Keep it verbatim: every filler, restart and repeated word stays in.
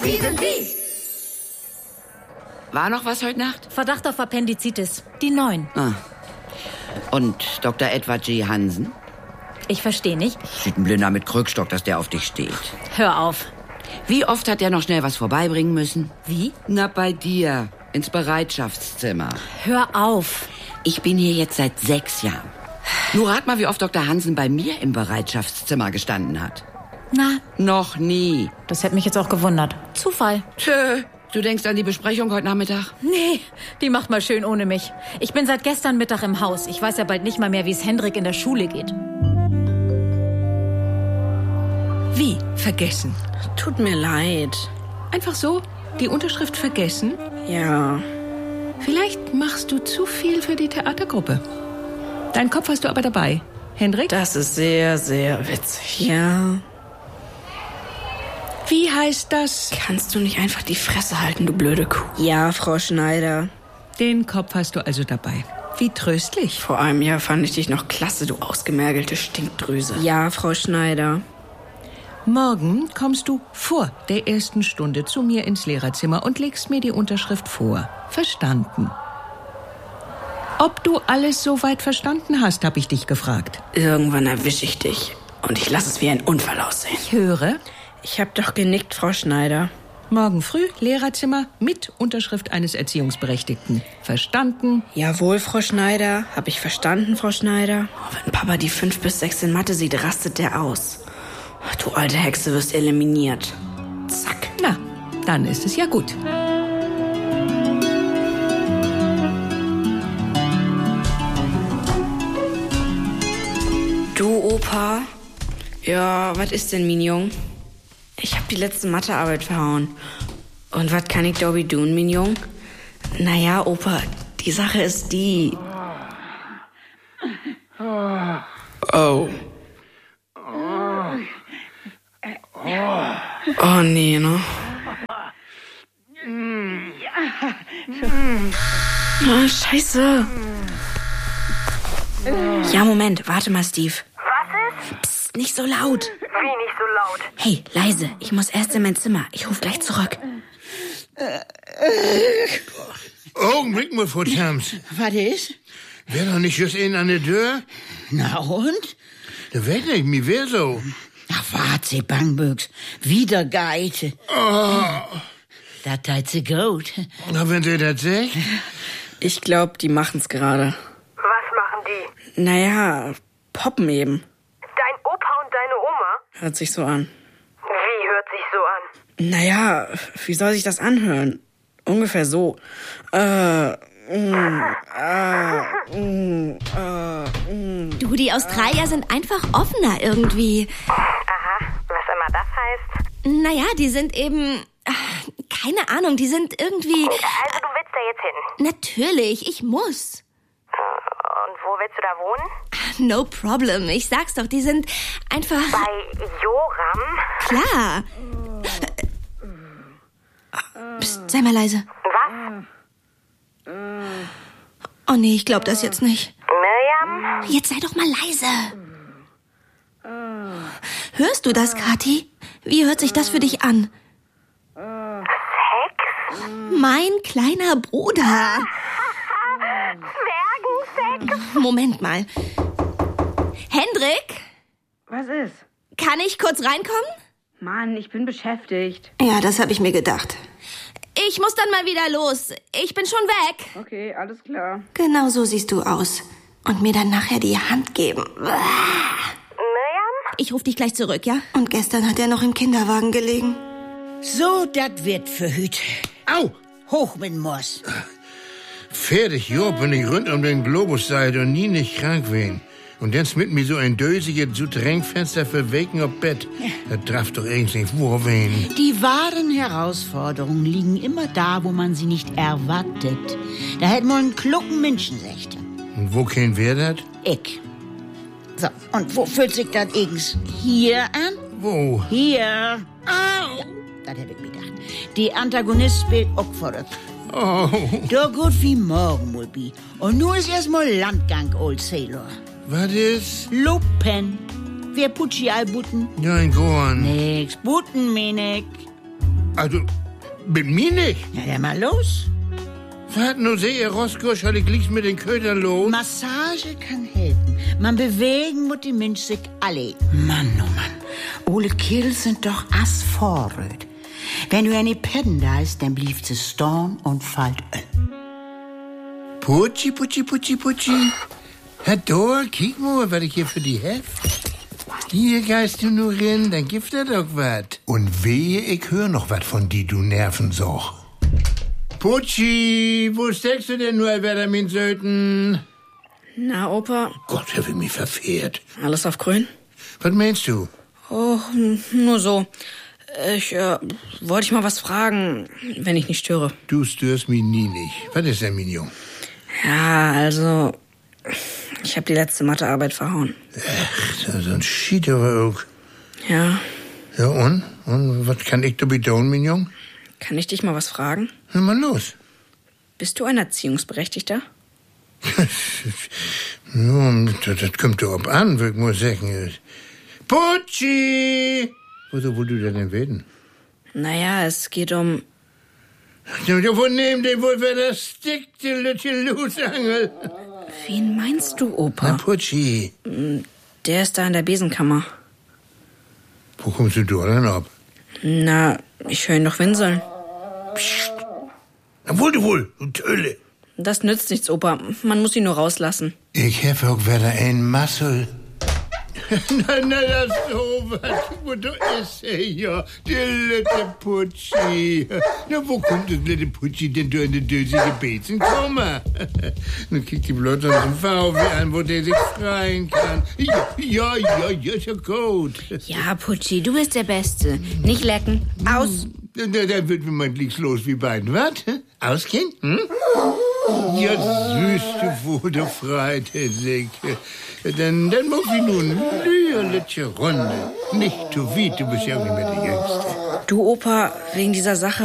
Wir sind die. War noch was heute Nacht? Verdacht auf Appendizitis. Die neun. Ah. Und Doktor Edward G. Hansen? Ich verstehe nicht. Sieht ein Blinder mit Krückstock, dass der auf dich steht. Hör auf. Wie oft hat der noch schnell was vorbeibringen müssen? Wie? Na, bei dir. Ins Bereitschaftszimmer. Hör auf. Ich bin hier jetzt seit sechs Jahren. Nur rat mal, wie oft Doktor Hansen bei mir im Bereitschaftszimmer gestanden hat. Na? Noch nie. Das hätte mich jetzt auch gewundert. Zufall. Tö, du denkst an die Besprechung heute Nachmittag? Nee, die macht mal schön ohne mich. Ich bin seit gestern Mittag im Haus. Ich weiß ja bald nicht mal mehr, wie es Hendrik in der Schule geht. Wie? Vergessen? Tut mir leid. Einfach so? Die Unterschrift vergessen? Ja. Vielleicht machst du zu viel für die Theatergruppe. Deinen Kopf hast du aber dabei. Hendrik? Das ist sehr, sehr witzig. Ja. Wie heißt das? Kannst du nicht einfach die Fresse halten, du blöde Kuh? Ja, Frau Schneider. Den Kopf hast du also dabei. Wie tröstlich. Vor einem Jahr fand ich dich noch klasse, du ausgemergelte Stinkdrüse. Ja, Frau Schneider. Morgen kommst du vor der ersten Stunde zu mir ins Lehrerzimmer und legst mir die Unterschrift vor. Verstanden. Ob du alles soweit verstanden hast, habe ich dich gefragt. Irgendwann erwische ich dich. Und ich lasse es wie ein Unfall aussehen. Ich höre. Ich habe doch genickt, Frau Schneider. Morgen früh Lehrerzimmer mit Unterschrift eines Erziehungsberechtigten. Verstanden? Jawohl, Frau Schneider. Habe ich verstanden, Frau Schneider? Oh, wenn Papa die fünf bis sechs in Mathe sieht, rastet der aus. Du alte Hexe, wirst eliminiert. Zack. Na, dann ist es ja gut. Du, Opa? Ja, was ist denn, mein Jung? Ich hab die letzte Mathearbeit verhauen. Und was kann ich dobi tun, mein Jung? Naja, Opa, die Sache ist die... Oh. Oh, nee, ne? Oh, scheiße. Ja, Moment, warte mal, Steve. Was ist? Psst, nicht so laut. Wie nicht so laut? Hey, leise, ich muss erst in mein Zimmer. Ich ruf gleich zurück. Augenblick mal, Frau Tams. Was ist? Wär doch nicht just in an der Tür? Na und? Da weiß nicht, mir wär so. Ach, warte, Bangbüchs. Wieder Geite. Oh. Das tat sie gut. Na, wenn sie das sagt? Ich glaub, die machen's gerade. Was machen die? Naja, poppen eben. Dein Opa und deine Oma? Hört sich so an. Wie hört sich so an? Naja, wie soll sich das anhören? Ungefähr so. Äh, mm, äh, mm, äh, mm. Du, die Australier sind einfach offener irgendwie. Aha, was immer das heißt. Naja, die sind eben... Keine Ahnung, die sind irgendwie... Also du willst da jetzt hin? Natürlich, ich muss. Und wo willst du da wohnen? No problem, ich sag's doch, die sind einfach... Bei Joram? Klar. Psst, sei mal leise. Was? Oh nee, ich glaub das jetzt nicht. Miriam? Jetzt sei doch mal leise. Hörst du das, Kathi? Wie hört sich das für dich an? Sex? Mein kleiner Bruder. Zwergensex? Moment mal. Hendrik? Was ist? Kann ich kurz reinkommen? Mann, ich bin beschäftigt. Ja, das habe ich mir gedacht. Ich muss dann mal wieder los. Ich bin schon weg. Okay, alles klar. Genau so siehst du aus. Und mir dann nachher die Hand geben. Miriam? Ich rufe dich gleich zurück, ja? Und gestern hat er noch im Kinderwagen gelegen. So, das wird für hüt. Au! Hoch mit dem Moss. Fertig, Job, wenn ich rund um den Globus seid und nie nicht krank wen. Und dann mit mir so ein dösiges Souterrainfenster für Waken auf Bett. Ja. Das darf doch irgendwie nicht vorwehen. Die wahren Herausforderungen liegen immer da, wo man sie nicht erwartet. Da hätten wir einen klugen Menschen gesagt. Und wo kennen wir das? Ich. So, und wo fühlt sich das eigens hier an? Wo? Hier. Au! Das hätte ich mir gedacht. Die Antagonist spielt auch vor der Oh. Da gut wie morgen, Mulbi. Und nun ist erstmal Landgang, Old Sailor. Was ist? Lupen. Wer Putschi all Butten? Nein, Gorn. Nix. Butten, menig. Also, mit mir nicht. Ja, dann mal los. Wart nur sehr, Roskirsch, ich lieg's mit den Ködern los. Massage kann helfen. Man bewegen muss die Mensch sich alle. Mann, oh Mann. Ole Kiel sind doch asvorröd. Wenn du eine Pennen da ist, dann blieb sie storn und fallt an. Putschi, Putschi, Putschi, Putschi. Herr Dor, kick mal, was ich hier für die heft. Hier geist du nur rein, dann gibt er doch wat. Und wehe, ich hör noch wat von die, du Nervensoch. Putschi, wo steckst du denn nur, Alberta, mein Söten? Na, Opa? Gott, er will mich verfehrt. Alles auf grün? Was meinst du? Oh, nur so. Ich, äh, wollte ich mal was fragen, wenn ich nicht störe. Du störst mich nie nicht. Was ist denn, Mignon? Ja, also, ich habe die letzte Mathearbeit verhauen. Ach, so ein Schiederer auch. Ja. Ja, und? Und was kann ich dabei tun, Mignon? Kann ich dich mal was fragen? Na, mal los. Bist du ein Erziehungsberechtigter? Ja, das, das kommt doch ab an, würde ich mal sagen. Putschi! Woso wollt du denn werden? Naja, es geht um... Wo nehmen die wohl, wer das stickt, die Lütche Lusangel? Wen meinst du, Opa? Na, Putschi. Der ist da in der Besenkammer. Wo kommst du da denn ab? Na, ich höre ihn doch winseln. Psst. Na, wohl du wohl, du Tölle. Das nützt nichts, Opa. Man muss ihn nur rauslassen. Ich hab auch wieder ein Massel. na, na, das so was. Wo du ist er ja, der Lütte Putschi. Na, wo kommt das Lütte Putschi denn durch eine dösige Bezen kommen? Nun kriegt die bloß so einen V W an, wo der sich freien kann. Ja, ja, ja, ja, ist ja gut. Ja, Putschi, du bist der Beste. Nicht lecken. Aus. Da, da wird mir mein Glicks los wie beiden, was? Ausgehen? Hm? Ja, süß, du wohl, der Freite, Säcke. Dann, dann mach ich nun eine Runde. Nicht zu weit, du bist ja auch nicht mehr der Jüngste. Du, Opa, wegen dieser Sache